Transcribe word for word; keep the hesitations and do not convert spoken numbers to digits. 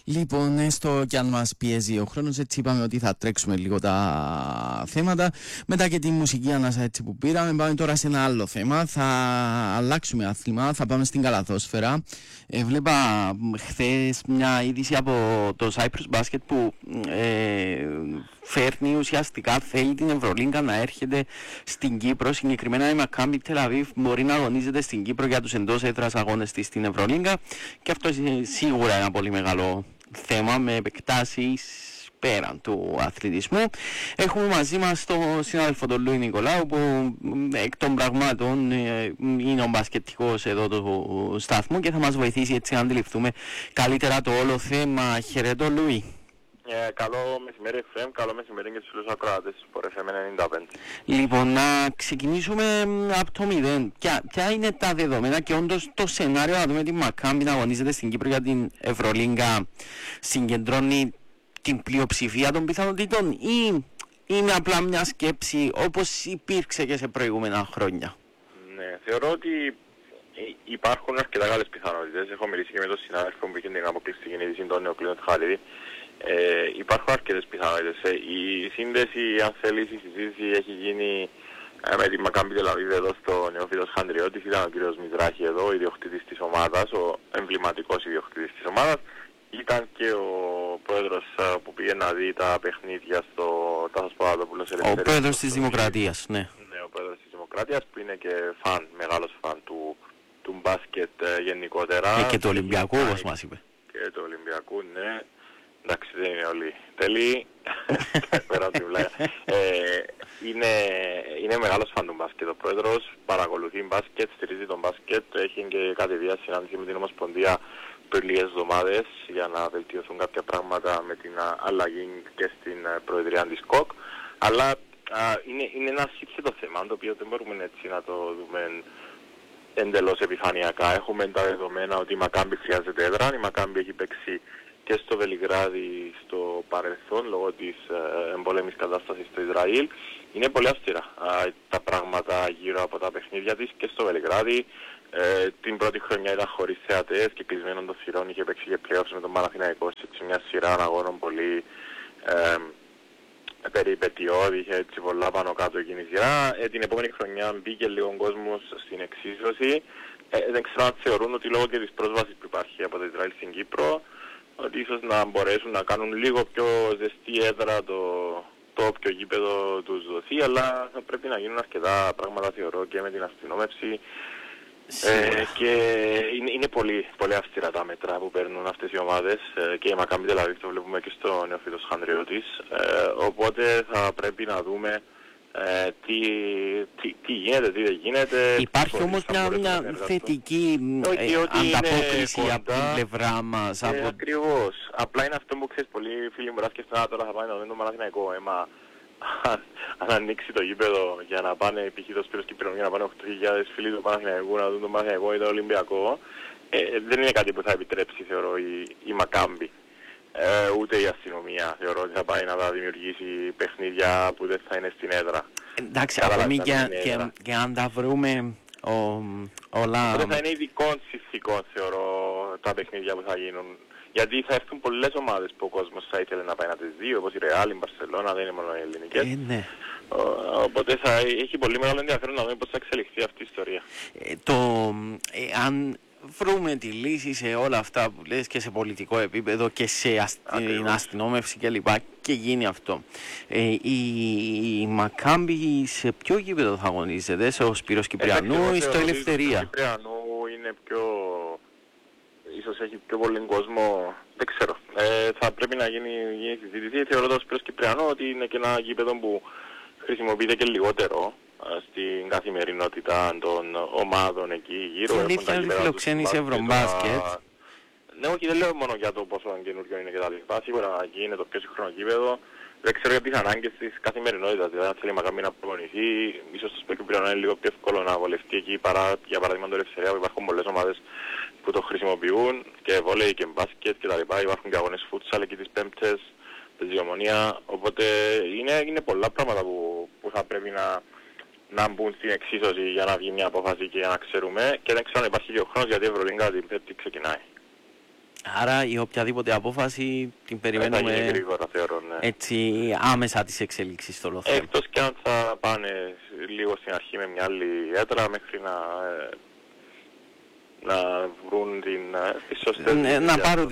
Λοιπόν, έστω κι αν μας πιέζει ο χρόνος, έτσι είπαμε ότι θα τρέξουμε λίγο τα θέματα. Μετά και τη μουσική ανάσα έτσι που πήραμε, πάμε τώρα σε ένα άλλο θέμα. Θα αλλάξουμε άθλημα, θα πάμε στην καλαθόσφαιρα. Ε, βλέπα χθες μια είδηση από το Cyprus Basket που ε, φέρνει ουσιαστικά, θέλει την Ευρωλίγκα να έρχεται στην Κύπρο. Συγκεκριμένα η Maccabi Tel Aviv μπορεί να αγωνίζεται στην Κύπρο για τους εντός έδρας αγώνες της στην Ευρωλίγκα, και αυτό είναι σίγουρα ένα πολύ μεγάλο θέμα με επεκτάσεις πέραν του αθλητισμού. Έχουμε μαζί μας τον συνάδελφο τον Λούι Νικολάου, που εκ των πραγμάτων είναι ο μπασκετικός εδώ του σταθμού και θα μας βοηθήσει έτσι να αντιληφθούμε καλύτερα το όλο θέμα. Χαιρετώ, Λούι. Ε, καλό μεσημέρι εφ εμ, καλό μεσημέρι και στους ακροατές του Sport εφ εμ ενενήντα πέντε. Λοιπόν, να ξεκινήσουμε από το μηδέν. Ποια, ποια είναι τα δεδομένα και όντως το σενάριο, να δούμε τη Maccabi να αγωνίζεται στην Κύπρο για την Ευρωλίγκα, συγκεντρώνει την πλειοψηφία των πιθανότητων ή είναι απλά μια σκέψη όπως υπήρξε και σε προηγούμενα χρόνια? Ναι, θεωρώ ότι υπάρχουν αρκετά καλές πιθανότητες. Έχω μιλήσει και με τον συνάδελφο που είχε την αποκλειστική είδηση, τον Νεοκλήδη Χαλίδη. Ε, υπάρχουν αρκετές πιθανότητες. Ε, η σύνδεση, αν θέλεις, η συζήτηση έχει γίνει ε, με τη Maccabi Tel Aviv εδώ στο Νεοφύτος Χαντριώτης. Ήταν ο κύριος Μητράχη εδώ, ο ιδιοκτήτης της ομάδας, ο εμβληματικός ιδιοκτήτης της ομάδας. Ήταν και ο πρόεδρος uh, που πήγε να δει τα παιχνίδια στο Τάσος Παπαδόπουλος Ελευθερίας. Ο πρόεδρος της Δημοκρατίας, ναι. Ναι, ο πρόεδρος της Δημοκρατίας, που είναι και φαν, μεγάλος φαν του, του μπάσκετ uh, γενικότερα. Ε, και του Ολυμπιακού, όπως μας είπε. Και του Ολυμπιακού, ναι. Εντάξει, δεν είναι όλοι τέλειοι. Πέρα από την πλάκα. ε, είναι, είναι μεγάλος φαν του μπάσκετ. Ο πρόεδρος παρακολουθεί μπάσκετ, στηρίζει τον μπάσκετ. Έχει και κατηδία συνάντηση με την Ομοσπονδία πριν λίγες εβδομάδες για να βελτιωθούν κάποια πράγματα με την αλλαγή και στην προεδρία της ΚΟΚ. Αλλά α, είναι, είναι ένα σύγχρονο θέμα, το οποίο δεν μπορούμε έτσι να το δούμε εντελώς επιφανειακά. Έχουμε τα δεδομένα ότι η Maccabi χρειάζεται έδρα. Η Maccabi έχει παίξει και στο Βελιγράδι στο παρελθόν λόγω της ε, εμπόλεμης κατάστασης στο Ισραήλ. Είναι πολύ αυστηρά α, τα πράγματα γύρω από τα παιχνίδια της και στο Βελιγράδι. Ε, την πρώτη χρονιά ήταν χωρίς θεατές και κλεισμένων των θυρών, είχε παίξει και playoffs με τον Παναθηναϊκό σε μια σειρά αγώνων πολύ ε, περιπετειώδη, είχε έτσι πολλά πάνω κάτω εκείνη η σειρά. Ε, την επόμενη χρονιά μπήκε λίγο κόσμος στην εξίσωση. Ε, δεν ξέρω αν θεωρούν ότι λόγω και της πρόσβασης που υπάρχει από το Ισραήλ στην Κύπρο, ότι ίσως να μπορέσουν να κάνουν λίγο πιο ζεστή έδρα το, το όποιο γήπεδο τους δοθεί, αλλά θα πρέπει να γίνουν αρκετά πράγματα, θεωρώ, και με την αστυνόμευση. Ε, και είναι, είναι πολύ, πολύ αυστηρά τα μέτρα που παίρνουν αυτές οι ομάδες ε, και η Maccabi Tel Aviv το βλέπουμε και στο Νεοφύτος Χανδριώτης, ε, οπότε θα πρέπει να δούμε ε, τι, τι, τι γίνεται, τι δεν γίνεται. Υπάρχει όμως μια, μια θετική ε, ανταπόκριση από την πλευρά μας. Ε, από... Ακριβώς. Απλά είναι αυτό που ξέρεις, πολλοί φίλοι μου σκέφτονται τώρα θα πάνε να δουν το Παναθηναϊκό αίμα. Αν ανοίξει το γήπεδο για να πάνε π.χ. το Σπύρος Κυπρινών για να πάνε οκτώ χιλιάδες φίλοι του Παναθηναϊκού να δουν τον Παναθηναϊκό ή τον Ολυμπιακό, ε, δεν είναι κάτι που θα επιτρέψει, θεωρώ, η, η Maccabi. Ε, ούτε η αστυνομία θεωρώ ότι θα πάει να τα δημιουργήσει παιχνίδια που δεν θα είναι στην έδρα. Εντάξει, ακόμη και, και, και αν τα βρούμε ο, όλα... Οπότε θα είναι ειδικών συνθηκών, θεωρώ, τα παιχνίδια που θα γίνουν. Γιατί θα έρθουν πολλές ομάδες που ο κόσμος θα ήθελε να πάει να τις δει, όπως η Real, η Μπαρσελόνα, δεν είναι μόνο οι ελληνικές. Ε, ναι. Οπότε θα έχει πολύ μεγάλο ενδιαφέρον να δούμε πώς θα εξελιχθεί αυτή η ιστορία. Ε, το, ε, αν βρούμε τη λύση σε όλα αυτά που λες και σε πολιτικό επίπεδο και σε αστι... αστυνόμευση κλπ. Και, και γίνει αυτό. Ε, η, η Maccabi σε ποιο γήπεδο θα αγωνίζεται, στο Σπύρος Κυπριανού ή στο Ελευθερία? Στο Κυπριανού είναι πιο... ίσως έχει πιο πολύ κόσμο, δεν ξέρω. Ε, θα πρέπει να γίνει, γίνει συζήτηση. Θεωρώ το Σπύρος Κυπριανού ότι είναι και ένα γήπεδο που χρησιμοποιείται και λιγότερο στην καθημερινότητα των ομάδων εκεί γύρω. Η αλήθεια είναι ότι φιλοξένησε Ευρωμπάσκετ. Ναι, όχι, δεν λέω μόνο για το πόσο καινούργιο είναι και τα λοιπά. Σίγουρα εκεί είναι το πιο σύγχρονο γήπεδο. Δεν ξέρω για τις ανάγκες της καθημερινότητας. Δηλαδή, αν θέλει η Maccabi να προπονηθεί, ίσως το Σπύρος Κυπριανού είναι λίγο πιο εύκολο να βολευτεί εκεί παρά, για παράδειγμα, το Ελευθερία, που υπάρχουν πολλές ομάδες που το χρησιμοποιούν και βόλεϊ και μπάσκετ και τα λοιπά. Υπάρχουν και αγώνες φούτσαλ εκεί τις Πέμπτες, τη Ομονία. Οπότε είναι, είναι πολλά πράγματα που, που θα πρέπει να, να μπουν στην εξίσωση για να βγει μια απόφαση και για να ξέρουμε. Και δεν ξέρω αν υπάρχει και ο χρόνος, γιατί η Ευρωλίγκα την Πέμπτη ξεκινάει. άρα η οποιαδήποτε απόφαση την περιμένουμε θα γίνει γρήγορα, θεωρώ, ναι. έτσι άμεσα τις εξελίξεις στο όλο θέμα. Εκτός και αν θα πάνε λίγο στην αρχή με μια άλλη έδρα μέχρι να, να βρουν την, τις σωστές να πάρουν